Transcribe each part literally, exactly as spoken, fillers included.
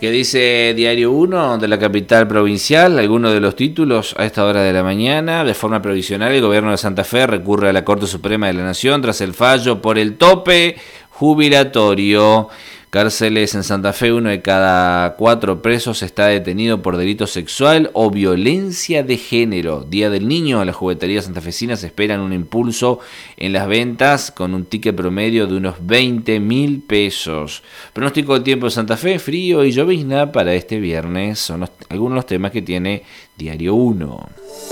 ¿Qué dice Diario uno de la capital provincial? Algunos de los títulos a esta hora de la mañana. De forma provisional, el gobierno de Santa Fe recurre a la Corte Suprema de la Nación tras el fallo por el tope jubilatorio. Cárceles en Santa Fe, uno de cada cuatro presos está detenido por delito sexual o violencia de género. Día del Niño, las jugueterías santafesinas esperan un impulso en las ventas con un ticket promedio de unos veinte mil pesos. Pronóstico del tiempo en Santa Fe, frío y llovizna para este viernes. Son los, algunos de los temas que tiene Diario uno.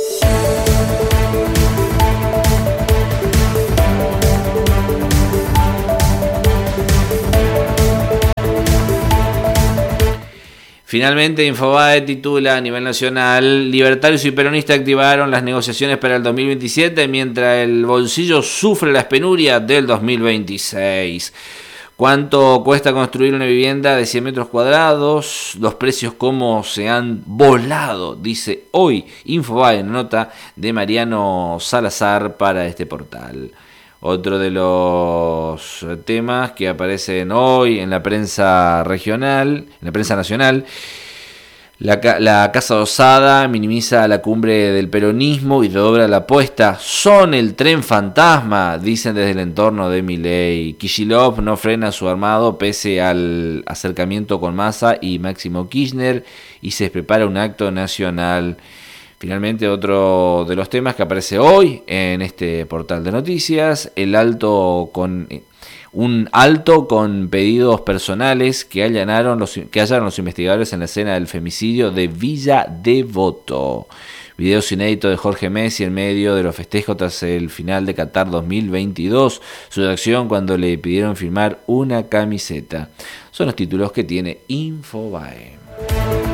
Finalmente, Infobae titula a nivel nacional: libertarios y peronistas activaron las negociaciones para el dos mil veintisiete mientras el bolsillo sufre las penurias del dos mil veintiséis. ¿Cuánto cuesta construir una vivienda de cien metros cuadrados? Los precios cómo se han volado, dice hoy Infobae en nota de Mariano Salazar para este portal. Otro de los temas que aparecen hoy en la prensa regional, en la prensa nacional: la, la Casa Osada minimiza la cumbre del peronismo y redobla la apuesta. Son el tren fantasma, dicen desde el entorno de Milei. Kicillof no frena su armado pese al acercamiento con Massa y Máximo Kirchner y se prepara un acto nacional. Finalmente, otro de los temas que aparece hoy en este portal de noticias: el alto con un alto con pedidos personales que allanaron los que hallaron los investigadores en la escena del femicidio de Villa Devoto. Videos inéditos de Jorge Messi en medio de los festejos tras el final de Qatar dos mil veintidós. Su reacción cuando le pidieron firmar una camiseta. Son los títulos que tiene Infobae.